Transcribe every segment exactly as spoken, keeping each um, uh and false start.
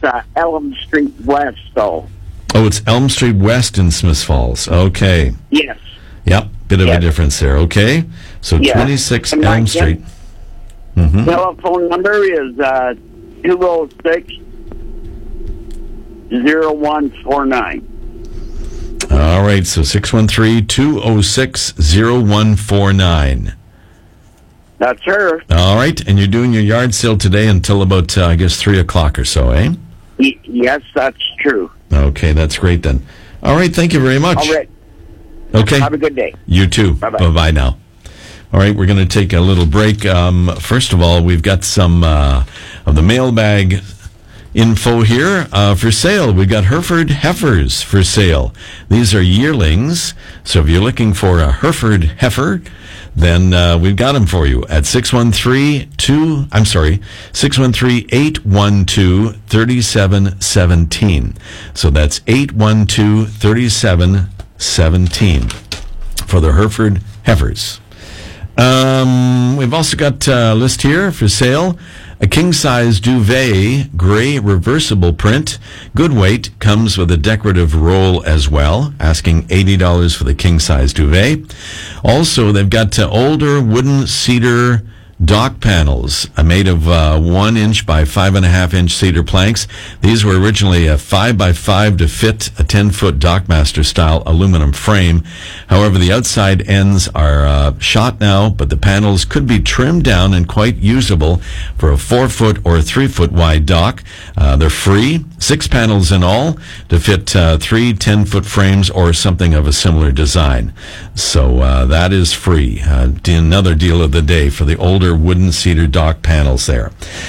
uh, Elm Street West, though. Oh, it's Elm Street West in Smiths Falls. Okay. Yes. Yep, bit of yes. a difference there. Okay, so yeah. twenty-six and Elm Street. Mm-hmm. Telephone number is uh, two oh six, oh one four nine. All right, so six one three, two oh six, oh one four nine. That's her. All right, and you're doing your yard sale today until about, uh, I guess, three o'clock or so, eh? Y- yes, that's true. Okay, that's great then. All right, thank you very much. All right. Okay. Have a good day. You too. Bye-bye. Bye-bye now. All right, we're going to take a little break. Um, first of all, we've got some uh, of the mailbag info here uh, for sale. We've got Hereford heifers for sale. These are yearlings, so if you're looking for a Hereford heifer, then uh, we've got them for you at six one three two, I'm sorry, six one three, eight one two, three seven one seven. So that's eight one two, three seven one seven for the Hereford heifers. Um, we've also got a list here for sale. A king-size duvet, gray reversible print, good weight, comes with a decorative roll as well, asking eighty dollars for the king-size duvet. Also, they've got uh, older wooden cedar dock panels uh, made of uh, one inch by five and a half inch cedar planks. These were originally a five by five to fit a ten foot Dockmaster style aluminum frame. However, the outside ends are uh, shot now, but the panels could be trimmed down and quite usable for a four foot or three foot wide dock. Uh, they're free, six panels in all to fit uh, three ten foot frames or something of a similar design. So uh, that is free. Uh, another deal of the day for the older wooden cedar dock panels there.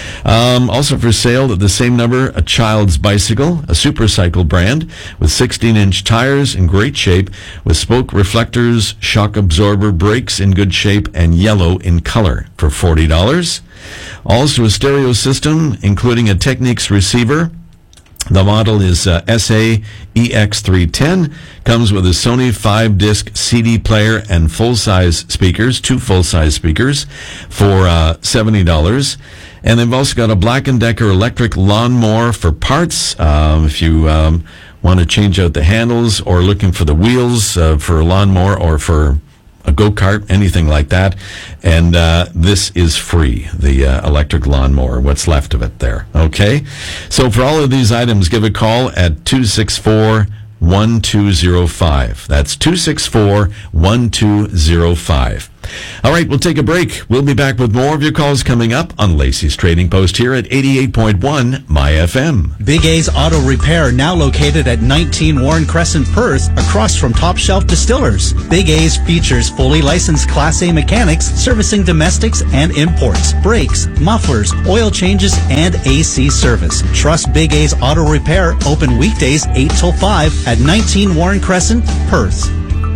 Um, also for sale at the same number, a child's bicycle, a Supercycle brand with sixteen inch tires in great shape with spoke reflectors, shock absorber, brakes in good shape, and yellow in color for forty dollars. Also a stereo system including a Technics receiver. The model is uh, S A E X three ten, comes with a Sony five disc C D player and full-size speakers, two full-size speakers for uh, seventy dollars. And they've also got a Black and Decker electric lawnmower for parts. Um, if you um, want to change out the handles or looking for the wheels uh, for a lawnmower or for a go-kart, anything like that. And uh, this is free, the uh, electric lawnmower, what's left of it there. Okay? So for all of these items, give a call at two six four, one two zero five. That's two six four, one two zero five. All right, we'll take a break. We'll be back with more of your calls coming up on Lacey's Trading Post here at eighty-eight point one My F M. Big A's Auto Repair, now located at nineteen Warren Crescent, Perth, across from Top Shelf Distillers. Big A's features fully licensed Class A mechanics servicing domestics and imports, brakes, mufflers, oil changes, and A C service. Trust Big A's Auto Repair, open weekdays eight till five at nineteen Warren Crescent, Perth.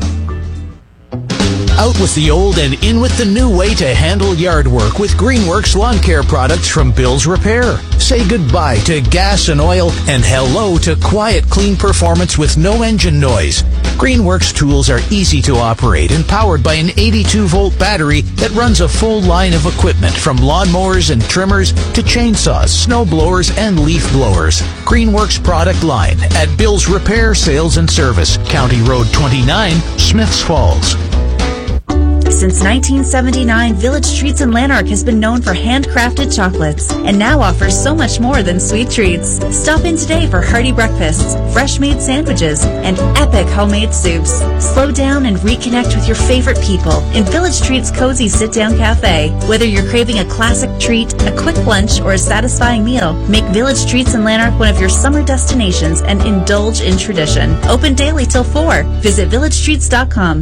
Out with the old and in with the new way to handle yard work with Greenworks lawn care products from Bill's Repair. Say goodbye to gas and oil and hello to quiet, clean performance with no engine noise. Greenworks tools are easy to operate and powered by an eighty-two volt battery that runs a full line of equipment from lawnmowers and trimmers to chainsaws, snow blowers, and leaf blowers. Greenworks product line at Bill's Repair Sales and Service, County Road twenty-nine, Smiths Falls. Since nineteen seventy-nine, Village Treats in Lanark has been known for handcrafted chocolates and now offers so much more than sweet treats. Stop in today for hearty breakfasts, fresh-made sandwiches, and epic homemade soups. Slow down and reconnect with your favorite people in Village Treats' cozy sit-down cafe. Whether you're craving a classic treat, a quick lunch, or a satisfying meal, make Village Treats in Lanark one of your summer destinations and indulge in tradition. Open daily till four. Visit village treats dot com.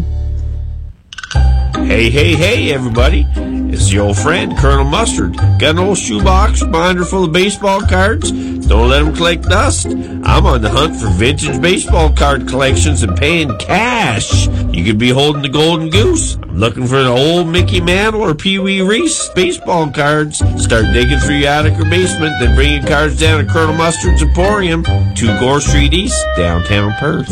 Hey, hey, hey, everybody. It's your old friend, Colonel Mustard. Got an old shoebox binder full of baseball cards? Don't let them collect dust. I'm on the hunt for vintage baseball card collections and paying cash. You could be holding the golden goose. I'm looking for the old Mickey Mantle or Pee Wee Reese baseball cards. Start digging through your attic or basement, then bring your cards down to Colonel Mustard's Emporium, two Gore Street East, downtown Perth.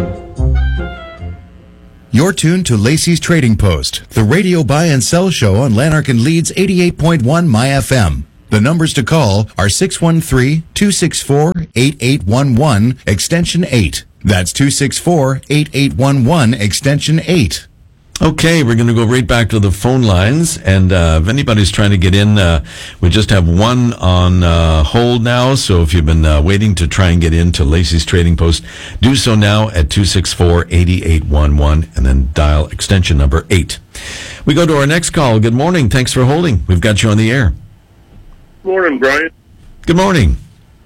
You're tuned to Lacey's Trading Post, the radio buy and sell show on Lanark and Leeds eighty-eight point one My F M. The numbers to call are six one three, two six four, eight eight one one, extension eight. That's two six four, eight eight one one, extension eight. Okay, we're going to go right back to the phone lines, and uh, if anybody's trying to get in, uh, we just have one on uh, hold now, so if you've been uh, waiting to try and get into Lacey's Trading Post, do so now at two six four, eight eight one one, and then dial extension number eight. We go to our next call. Good morning. Thanks for holding. We've got you on the air. Morning, Brian. Good morning.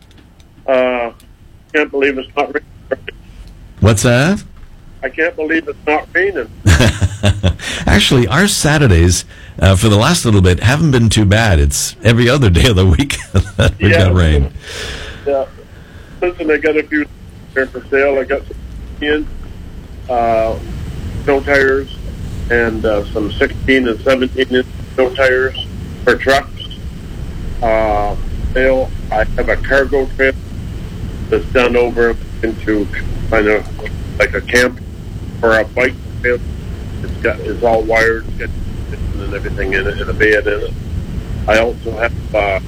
Uh, can't believe it's not raining. What's that? I can't believe it's not raining. Actually, our Saturdays uh, for the last little bit haven't been too bad. It's every other day of the week that we Yeah. got rain. Yeah. Listen, I got a few there for sale. I got some in, uh, snow tires and uh, some sixteen and seventeen inch snow tires for trucks. Uh, sale. I have a cargo trip that's done over into kind of like a camp or a bike trip. It's got it's all wired it's and everything in it and a bed in it. I also have uh,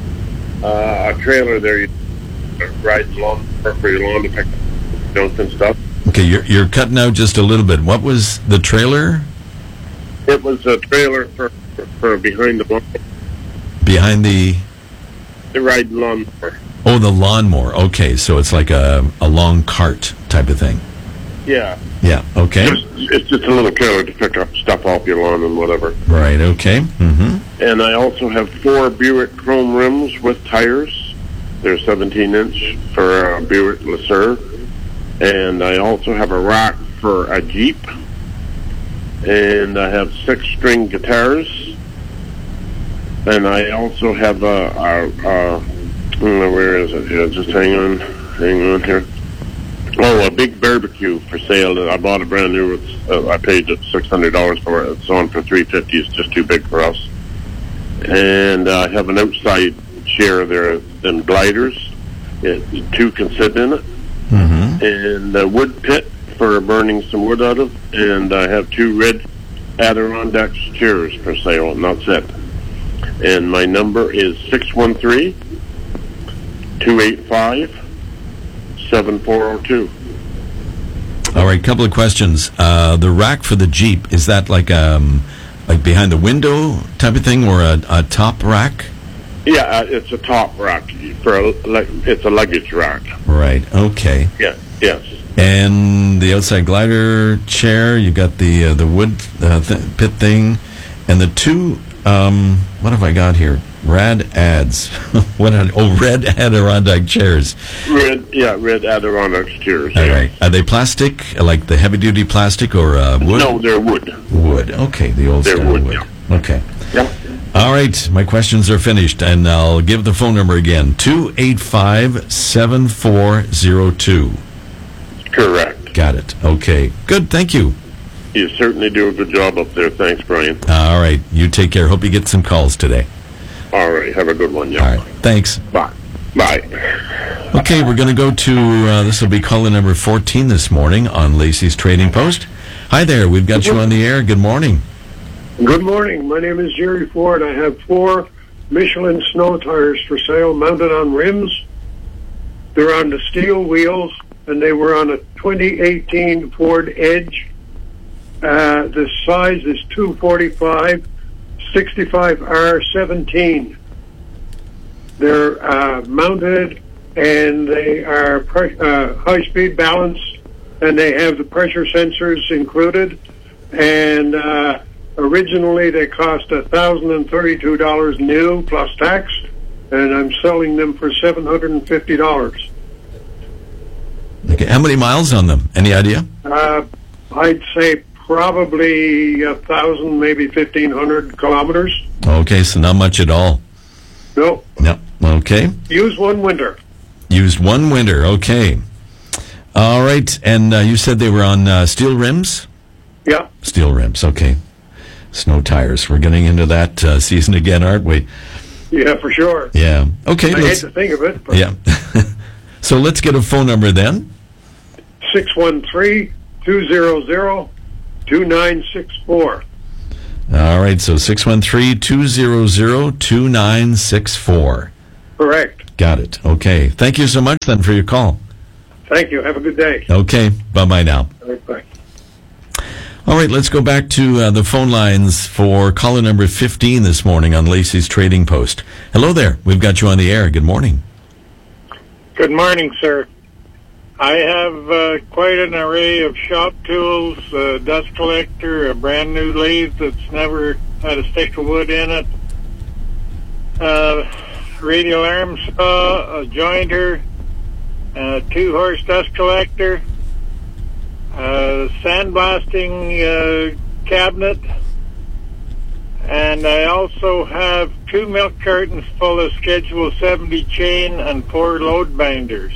uh, a trailer there. You ride lawn for your lawn to pick up junk and stuff. Okay, you're you're cutting out just a little bit. What was the trailer? It was a trailer for for, for behind the lawn, Behind the the riding lawnmower. oh the lawnmower. Okay, so it's like a a long cart type of thing. Yeah. Yeah. Okay. Just, it's just a little trailer to pick up stuff off your lawn and whatever. Right. Okay. Mm-hmm. And I also have four Buick chrome rims with tires. They're seventeen inch for a Buick LeSueur. And I also have a rack for a Jeep. And I have six string guitars. And I also have a, a, a I don't know, where is it here? Just hang on, hang on here. Oh, a big barbecue for sale. I bought a brand new. It's, uh, I paid six hundred dollars for it. It's on for three fifty. It's just too big for us. And uh, I have an outside chair there, them gliders. It, two can sit in it. Mm-hmm. And a wood pit for burning some wood out of. And I have two red Adirondack chairs for sale, and that's it. And my number is six one three, two eight five, seven four zero two. All right, couple of questions. Uh, the rack for the Jeep, is that like um like behind the window type of thing, or a, a top rack? Yeah, uh, it's a top rack for a, like it's a luggage rack. Right. Okay. Yeah. Yes. And the outside glider chair, you got the uh, the wood uh, th- pit thing, and the two. Um, what have I got here? Rad ads. What? Are, oh, red Adirondack chairs. Red. Yeah, red Adirondack chairs. All yeah. right. Are they plastic, like the heavy duty plastic, or uh, wood? No, they're wood. Wood. Okay, the old They're style wood, wood. yeah. Okay. Yeah. All right, my questions are finished, and I'll give the phone number again: two eight five seven four zero two. Correct. Got it. Okay. Good. Thank you. You certainly do a good job up there. Thanks, Brian. All right. You take care. Hope you get some calls today. All right. Have a good one. Yeah. All right. Thanks. Bye. Bye. Okay, we're going to go to, uh, this will be caller number fourteen this morning on Lacey's Trading Post. Hi there. We've got you on the air. Good morning. Good morning. My name is Jerry Ford. I have four Michelin snow tires for sale mounted on rims. They're on the steel wheels, and they were on a twenty eighteen Ford Edge. Uh, the size is two forty-five, sixty-five R seventeen. They're uh, mounted, and they are pre- uh, high-speed balance, and they have the pressure sensors included. And uh, originally they cost one thousand thirty-two dollars new plus tax, and I'm selling them for seven hundred fifty dollars. Okay, how many miles on them? Any idea? Uh, I'd say probably a thousand, maybe fifteen hundred kilometers. Okay, so not much at all. No. No. Okay. Use one winter. Used one winter. Okay. All right, and uh, you said they were on uh, steel rims? Yeah. Steel rims. Okay. Snow tires. We're getting into that uh, season again, aren't we? Yeah, for sure. Yeah. Okay. I hate let's, to think of it. But yeah. So let's get a phone number then. six one three, two zero zero, two nine six four. All right, so six one three, two hundred, two nine six four. Correct. Got it. Okay. Thank you so much then for your call. Thank you. Have a good day. Okay. Bye-bye now. All right, bye. All right, let's go back to uh, the phone lines for caller number fifteen this morning on Lacey's Trading Post. Hello there. We've got you on the air. Good morning. Good morning, sir. I have uh, quite an array of shop tools, a dust collector, a brand new lathe that's never had a stick of wood in it, uh, radial arm saw, a jointer, a two-horse dust collector, a sandblasting uh, cabinet, and I also have two milk cartons full of Schedule seventy chain and four load binders.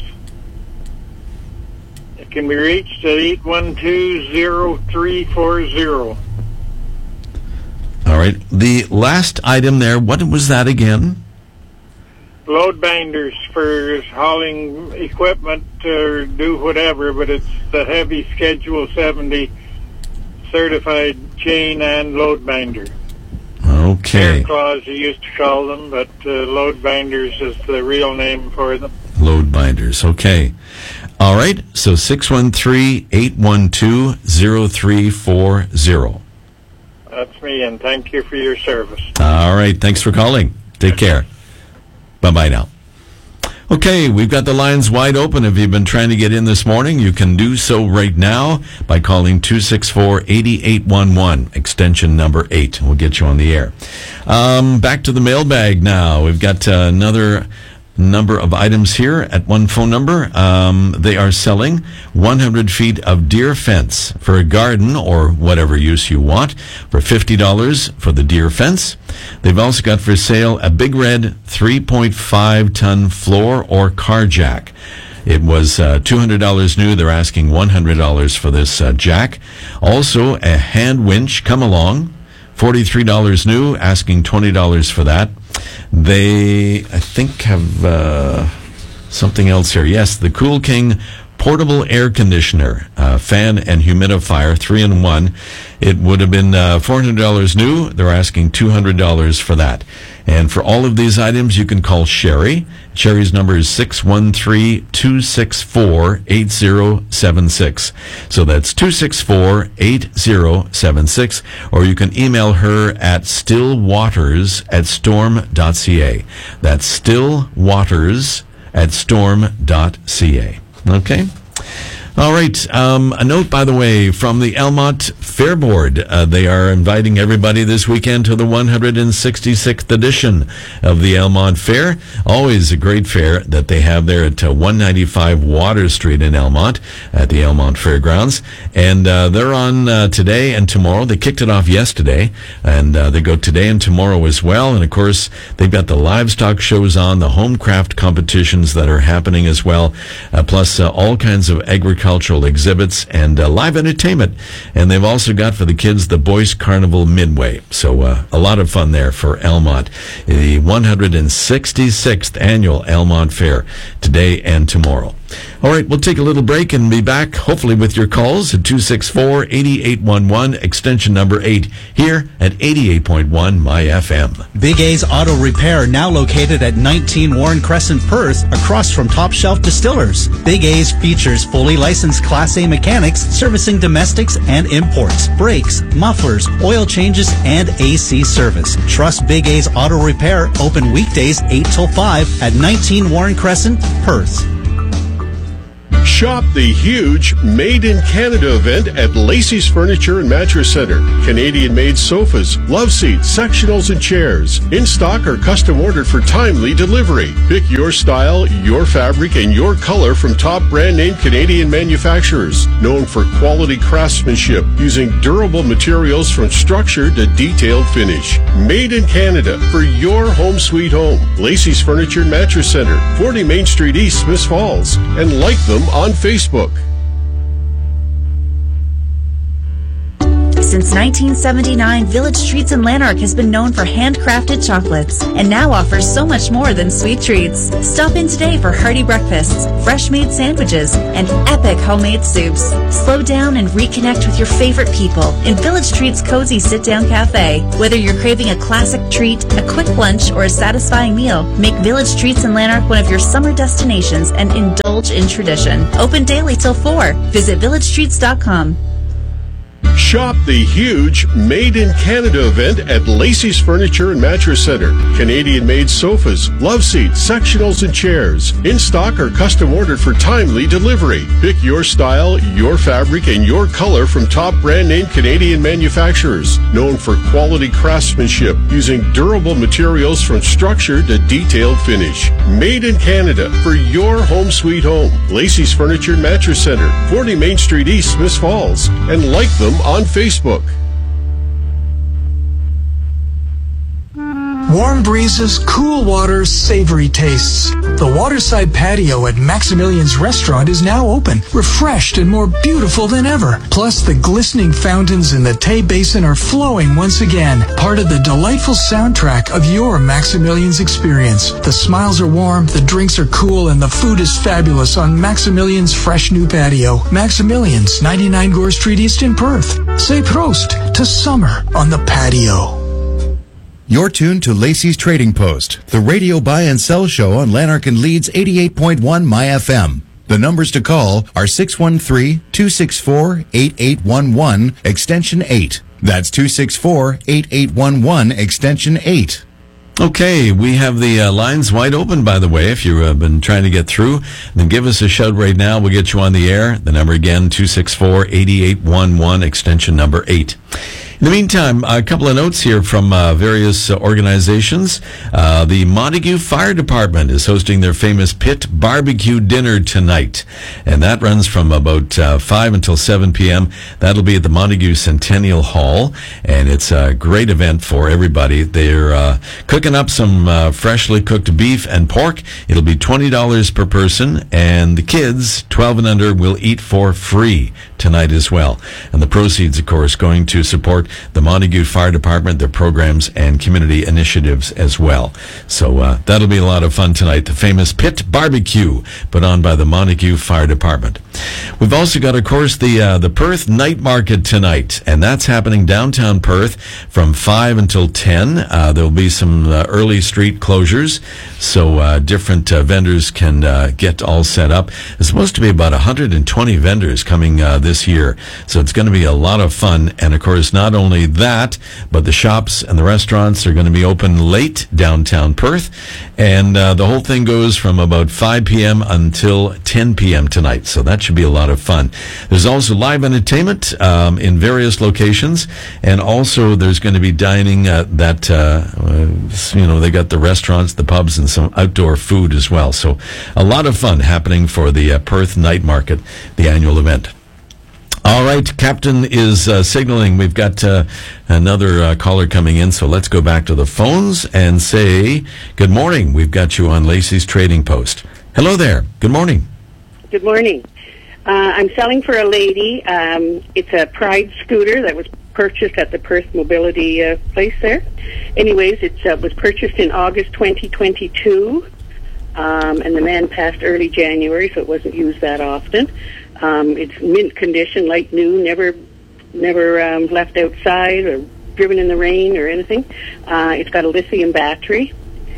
It can be reached at eight one two, zero three four zero. All right. The last item there, what was that again? Load binders for hauling equipment or do whatever, but it's the heavy Schedule seventy certified chain and load binder. Okay. Air claws, you used to call them, but uh, load binders is the real name for them. Load binders. Okay. All right. So six one three, eight one two, zero three four zero. That's me, and thank you for your service. All right. Thanks for calling. Take care. Bye-bye now. Okay, we've got the lines wide open. If you've been trying to get in this morning, you can do so right now by calling two six four, eight eight one one, extension number eight. We'll get you on the air. Um, back to the mailbag now. We've got uh, another number of items here at one phone number. Um, they are selling one hundred feet of deer fence for a garden or whatever use you want for fifty dollars for the deer fence. They've also got for sale a big red three point five ton floor or car jack. It was uh, two hundred dollars new. They're asking one hundred dollars for this uh, jack. Also, a hand winch come along, forty-three dollars new, asking twenty dollars for that. They, I think, have uh, something else here. Yes, the Cool King portable air conditioner, uh, fan and humidifier, three in one. It would have been uh, four hundred dollars new. They're asking two hundred dollars for that. And for all of these items, you can call Sherry. Sherry's number is six one three, two six four, eight zero seven six. So that's two six four, eight zero seven six. Or you can email her at stillwaters at storm dot c a. That's stillwaters at storm dot c a. Okay. All right. Um, a note, by the way, from the Elmont Fair Board. Uh, they are inviting everybody this weekend to the one hundred sixty-sixth edition of the Elmont Fair. Always a great fair that they have there at uh, one ninety-five Water Street in Elmont at the Elmont Fairgrounds. And uh, they're on uh, today and tomorrow. They kicked it off yesterday, and uh, they go today and tomorrow as well. And, of course, they've got the livestock shows on, the home craft competitions that are happening as well, uh, plus uh, all kinds of agriculture cultural exhibits and uh, live entertainment. And they've also got for the kids the Boyce Carnival Midway. So uh, a lot of fun there for Elmont. The one hundred sixty-sixth annual Elmont Fair today and tomorrow. All right, we'll take a little break and be back hopefully with your calls at two six four, eight eight one one, extension number eight, here at eighty-eight point one My F M. Big A's Auto Repair, now located at nineteen Warren Crescent, Perth, across from Top Shelf Distillers. Big A's features fully licensed Class A mechanics servicing domestics and imports, brakes, mufflers, oil changes, and A C service. Trust Big A's Auto Repair, open weekdays eight till five at nineteen Warren Crescent, Perth. Shop the huge Made in Canada event at Lacey's Furniture and Mattress Center. Canadian-made sofas, love seats, sectionals, and chairs. In stock or custom ordered for timely delivery. Pick your style, your fabric, and your color from top brand-name Canadian manufacturers. Known for quality craftsmanship, using durable materials from structure to detailed finish. Made in Canada for your home sweet home. Lacey's Furniture and Mattress Center, forty Main Street East, Smiths Falls. And like them on Facebook. Since nineteen seventy-nine, Village Treats in Lanark has been known for handcrafted chocolates and now offers so much more than sweet treats. Stop in today for hearty breakfasts, fresh-made sandwiches, and epic homemade soups. Slow down and reconnect with your favorite people in Village Treats' cozy sit-down cafe. Whether you're craving a classic treat, a quick lunch, or a satisfying meal, make Village Treats in Lanark one of your summer destinations and indulge in tradition. Open daily till four. Visit village treats dot com. Shop the huge Made in Canada event at Lacey's Furniture and Mattress Center. Canadian-made sofas, love seats, sectionals, and chairs. In stock or custom ordered for timely delivery. Pick your style, your fabric, and your color from top brand-name Canadian manufacturers. Known for quality craftsmanship, using durable materials from structure to detailed finish. Made in Canada for your home sweet home. Lacey's Furniture and Mattress Center, forty Main Street East, Smiths Falls. And like them on Facebook. Warm breezes, cool waters, savory tastes. The waterside patio at Maximilian's Restaurant is now open, refreshed and more beautiful than ever. Plus, the glistening fountains in the Tay Basin are flowing once again, part of the delightful soundtrack of your Maximilian's experience. The smiles are warm, the drinks are cool, and the food is fabulous on Maximilian's fresh new patio. Maximilian's, ninety-nine Gore Street East in Perth. Say Prost to summer on the patio. You're tuned to Lacey's Trading Post, the radio buy and sell show on Lanark and Leeds eighty-eight point one My F M. The numbers to call are six one three, two six four, eight eight one one, extension eight. That's two six four, eight eight one one, extension eight. Okay, we have the uh, lines wide open, by the way. If you've uh, been trying to get through, then give us a shout right now. We'll get you on the air. The number again, two six four, eight eight one one, extension number eight. In the meantime, a couple of notes here from uh, various uh, organizations. Uh, the Montague Fire Department is hosting their famous Pit Barbecue Dinner tonight, and that runs from about uh, five until seven p.m. That'll be at the Montague Centennial Hall, and it's a great event for everybody. They're uh, cooking up some uh, freshly cooked beef and pork. It'll be twenty dollars per person, and the kids, twelve and under, will eat for free tonight as well. And the proceeds, of course, going to support the Montague Fire Department, their programs and community initiatives as well. So uh, that'll be a lot of fun tonight. The famous Pit Barbecue put on by the Montague Fire Department. We've also got, of course, the uh, the Perth Night Market tonight, and that's happening downtown Perth from five until ten. Uh, there'll be some uh, early street closures, so uh, different uh, vendors can uh, get all set up. There's supposed to be about one hundred twenty vendors coming uh, this year, so it's going to be a lot of fun. And, of course, not only that, but the shops and the restaurants are going to be open late downtown Perth, and uh, the whole thing goes from about five p.m. until ten p.m. tonight, so that should be a lot of fun. There's also live entertainment um, in various locations, and also there's going to be dining uh, that, uh, uh, you know, they got the restaurants, the pubs, and some outdoor food as well. So a lot of fun happening for the uh, Perth Night Market, the annual event. All right, Captain is uh, signaling. We've got uh, another uh, caller coming in, so let's go back to the phones and say good morning. We've got you on Lacey's Trading Post. Hello there. Good morning. Good morning. Uh, I'm selling for a lady. Um, it's a Pride scooter that was purchased at the Perth Mobility uh, place there. Anyways, it uh, was purchased in August twenty twenty-two, um, and the man passed early January, so it wasn't used that often. Um, it's mint condition, like new, never never um, left outside or driven in the rain or anything. Uh, it's got a lithium battery,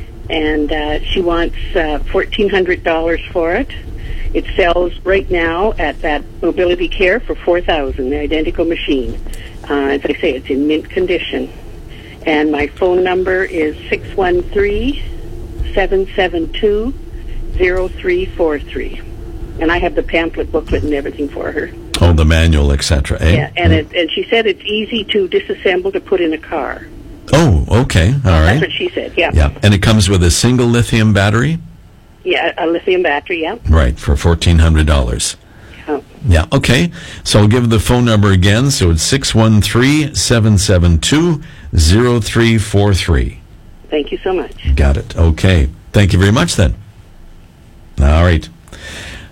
and uh, she wants uh, fourteen hundred dollars for it. It sells right now at that Mobility Care for four thousand dollars, the identical machine. Uh, as I say, it's in mint condition. And my phone number is six one three, seven seven two, zero three four three. And I have the pamphlet booklet and everything for her. Oh, the manual, et cetera. Eh? Yeah, and it, and she said it's easy to disassemble to put in a car. Oh, okay. All right. That's what she said, yeah. Yeah, and it comes with a single lithium battery? Yeah, a lithium battery, yeah. Right, for fourteen hundred dollars. Oh. Yeah, okay. So I'll give the phone number again. So it's six one three, seven seven two, zero three four three. Thank you so much. Got it. Okay. Thank you very much then. All right.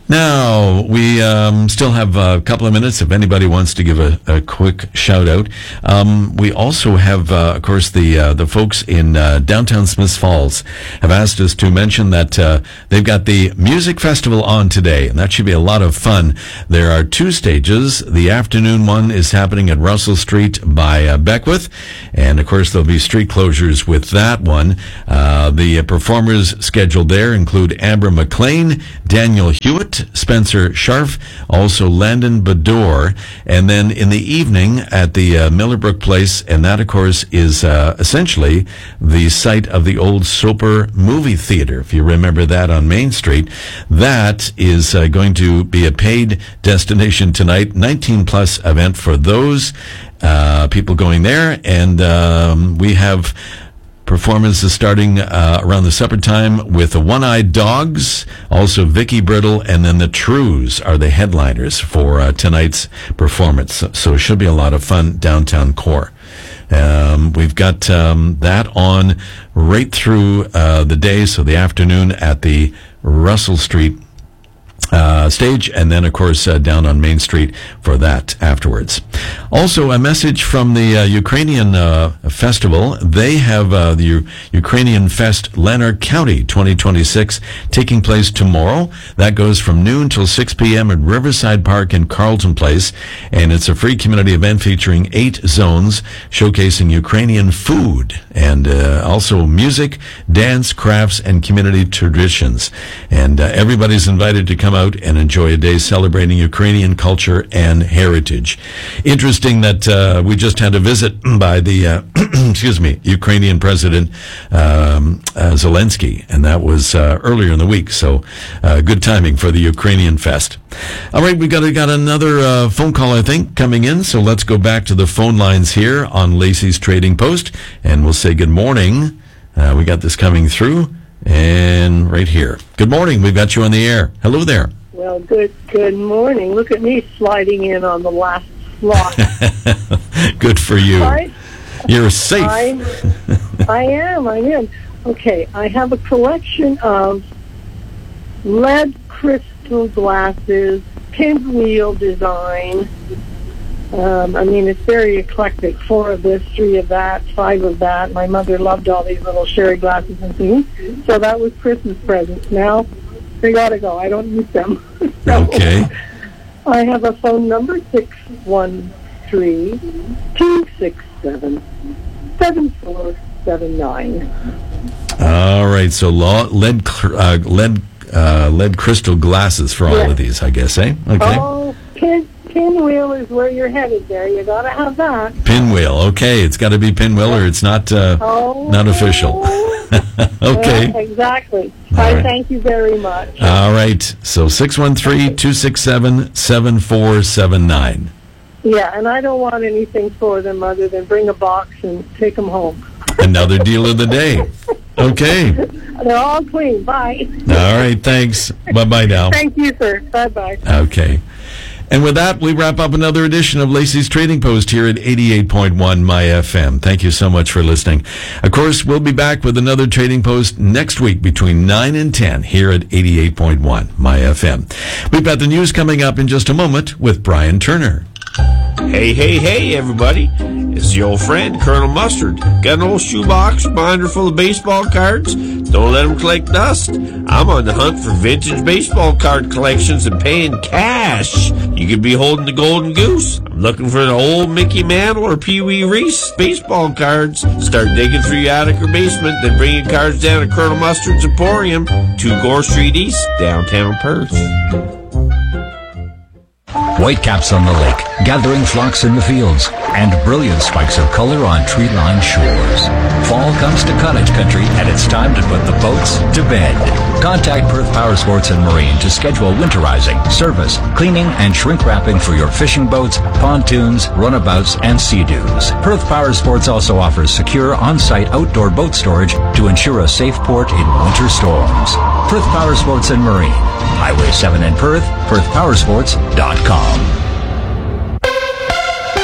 Now, we um, still have a couple of minutes if anybody wants to give a, a quick shout-out. Um, we also have, uh, of course, the uh, the folks in uh, downtown Smiths Falls have asked us to mention that uh, they've got the music festival on today, and that should be a lot of fun. There are two stages. The afternoon one is happening at Russell Street by uh, Beckwith, and, of course, there'll be street closures with that one. Uh, the uh, performers scheduled there include Amber McLean, Daniel Hewitt, Spencer Scharf, also Landon Bador, and then in the evening at the uh, Millerbrook Place, and that, of course, is uh, essentially the site of the old Soper movie theater, if you remember that on Main Street. That is uh, going to be a paid destination tonight, nineteen plus event for those uh, people going there, and um, we have performances starting uh, around the supper time with the One-Eyed Dogs, also Vicky Brittle, and then the Trues are the headliners for uh, tonight's performance. So, so it should be a lot of fun downtown core. Um, we've got um, that on right through uh, the day, so the afternoon at the Russell Street Uh, stage, and then, of course, uh, down on Main Street for that afterwards. Also, a message from the uh, Ukrainian uh, festival. They have uh, the U- Ukrainian Fest Lanark County twenty twenty-six taking place tomorrow. That goes from noon till six p.m. at Riverside Park in Carlton Place, and it's a free community event featuring eight zones showcasing Ukrainian food and uh, also music, dance, crafts, and community traditions. And uh, everybody's invited to come out and enjoy a day celebrating Ukrainian culture and heritage. Interesting that uh, we just had a visit by the, uh, excuse me, Ukrainian President um, uh, Zelensky, and that was uh, earlier in the week, so uh, good timing for the Ukrainian Fest. All right, we got, got another uh, phone call, I think, coming in, so let's go back to the phone lines here on Lacey's Trading Post, and we'll say good morning. Uh, we got this coming through. And right here. Good morning. We've got you on the air. Hello there. Well, good good morning. Look at me sliding in on the last slot. Good for you. I, You're safe. I, I am. I am. Okay, I have a collection of lead crystal glasses, pinwheel design. Um, I mean, it's very eclectic. Four of this, three of that, five of that. My mother loved all these little sherry glasses and things. So that was Christmas presents. Now, they got to go. I don't use them. So okay. I have a phone number, six one three, two six seven, seven four seven nine. All right, so lead, uh, lead, uh, lead crystal glasses for all yeah. of these, I guess, eh? Okay. Oh, pin, pinwheel is where you're headed there. You got to have that. Pinwheel, okay. It's got to be pinwheel or it's not uh, oh. not official. Okay. Yeah, exactly. All I right. thank you very much. All right. So six one three, two six seven, seven four seven nine. Yeah, and I don't want anything for them other than bring a box and take them home. Another deal of the day. Okay. They're all clean. Bye. All right. Thanks. Bye-bye now. Thank you, sir. Bye-bye. Okay. And with that, we wrap up another edition of Lacey's Trading Post here at eighty-eight point one My F M. Thank you so much for listening. Of course, we'll be back with another Trading Post next week between nine and ten here at eighty-eight point one My F M. We've got the news coming up in just a moment with Brian Turner. Hey, hey, hey, everybody. It's your old friend, Colonel Mustard. Got an old shoebox binder full of baseball cards? Don't let them collect dust. I'm on the hunt for vintage baseball card collections and paying cash. You could be holding the golden goose. I'm looking for the old Mickey Mantle or Pee Wee Reese baseball cards. Start digging through your attic or basement, then bring your cards down to Colonel Mustard's Emporium, two Gore Street East, downtown Perth. Whitecaps on the lake, gathering flocks in the fields, and brilliant spikes of color on tree-lined shores. Fall comes to cottage country, and it's time to put the boats to bed. Contact Perth Power Sports and Marine to schedule winterizing, service, cleaning, and shrink wrapping for your fishing boats, pontoons, runabouts, and sea-doos. Perth Power Sports also offers secure on-site outdoor boat storage to ensure a safe port in winter storms. Perth Power Sports and Marine, Highway seven in Perth, perth power sports dot com.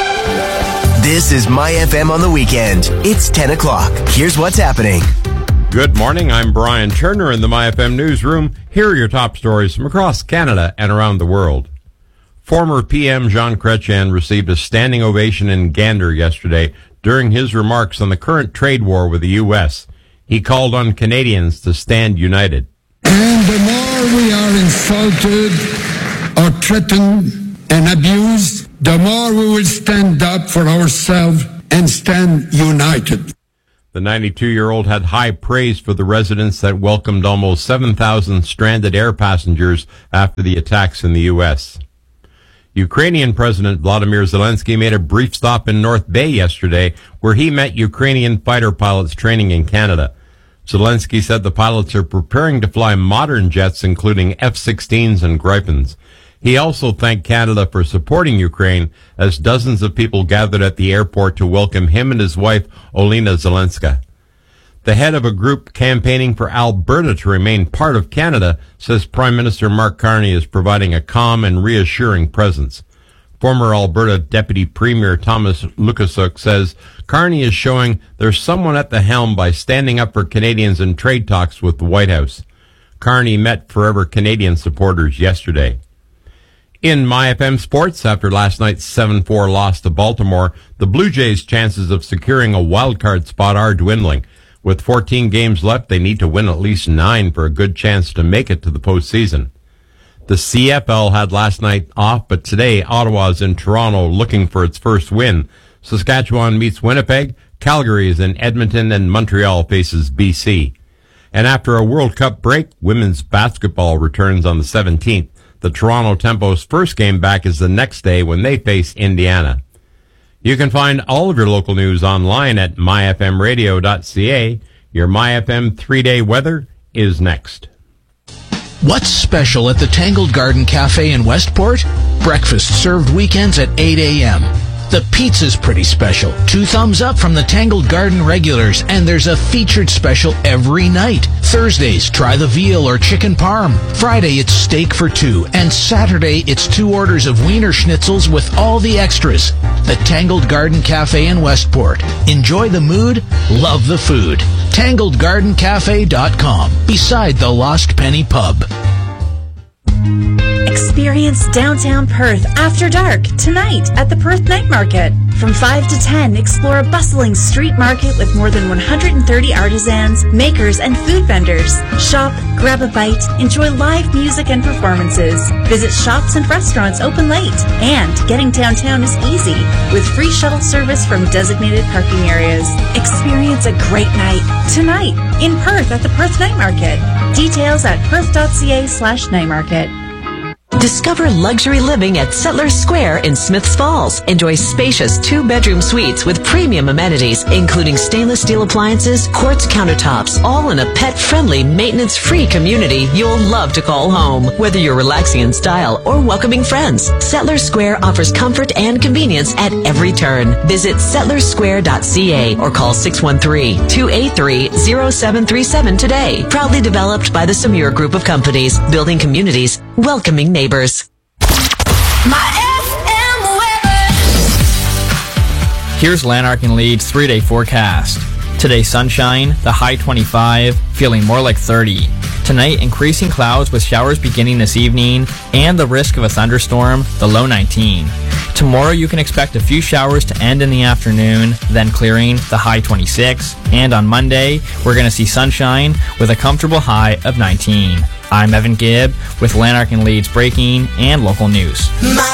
This is My F M on the weekend. It's ten o'clock. Here's what's happening. Good morning. I'm Brian Turner in the My F M newsroom. Here are your top stories from across Canada and around the world. Former P M Jean Chrétien received a standing ovation in Gander yesterday during his remarks on the current trade war with the U S. He called on Canadians to stand united. And the more we are insulted or threatened and abused, the more we will stand up for ourselves and stand united. The ninety-two-year-old had high praise for the residents that welcomed almost seven thousand stranded air passengers after the attacks in the U S. Ukrainian President Vladimir Zelensky made a brief stop in North Bay yesterday, where he met Ukrainian fighter pilots training in Canada. Zelensky said the pilots are preparing to fly modern jets, including F sixteens and Gripens. He also thanked Canada for supporting Ukraine, as dozens of people gathered at the airport to welcome him and his wife, Olena Zelenska. The head of a group campaigning for Alberta to remain part of Canada says Prime Minister Mark Carney is providing a calm and reassuring presence. Former Alberta Deputy Premier Thomas Lukasuk says Carney is showing there's someone at the helm by standing up for Canadians in trade talks with the White House. Carney met Forever Canadian supporters yesterday. In My F M sports, after last night's seven four loss to Baltimore, the Blue Jays' chances of securing a wildcard spot are dwindling. With fourteen games left, they need to win at least nine for a good chance to make it to the postseason. The C F L had last night off, but today Ottawa's in Toronto looking for its first win. Saskatchewan meets Winnipeg, Calgary is in Edmonton, and Montreal faces B C. And after a World Cup break, women's basketball returns on the seventeenth. The Toronto Tempo's first game back is the next day when they face Indiana. You can find all of your local news online at my f m radio dot c a. Your My F M three-day weather is next. What's special at the Tangled Garden Cafe in Westport? Breakfast served weekends at eight a.m. The pizza's pretty special. Two thumbs up from the Tangled Garden regulars, and there's a featured special every night. Thursdays, try the veal or chicken parm. Friday, it's steak for two. And Saturday, it's two orders of Wiener Schnitzels with all the extras. The Tangled Garden Cafe in Westport. Enjoy the mood, love the food. tangled garden cafe dot com, beside the Lost Penny Pub. Experience downtown Perth after dark tonight at the Perth Night Market. From five to ten, explore a bustling street market with more than one hundred thirty artisans, makers, and food vendors. Shop, grab a bite, enjoy live music and performances. Visit shops and restaurants open late. And getting downtown is easy with free shuttle service from designated parking areas. Experience a great night tonight in Perth at the Perth Night Market. Details at perth dot c a slash night market. Discover luxury living at Settlers Square in Smiths Falls. Enjoy spacious two-bedroom suites with premium amenities, including stainless steel appliances, quartz countertops, all in a pet-friendly, maintenance-free community you'll love to call home. Whether you're relaxing in style or welcoming friends, Settlers Square offers comfort and convenience at every turn. Visit settlers square dot c a or call six one three, two eight three, zero seven three seven today. Proudly developed by the Samur Group of Companies, building communities, welcoming neighbors. Here's Lanark and Leeds three-day forecast. Today, sunshine, the high twenty-five, feeling more like thirty. Tonight, increasing clouds with showers beginning this evening, and the risk of a thunderstorm, the low nineteen. Tomorrow, you can expect a few showers to end in the afternoon, then clearing, the high twenty-six. And on Monday, we're going to see sunshine with a comfortable high of nineteen. I'm Evan Gibb with Lanark and Leeds breaking and local news.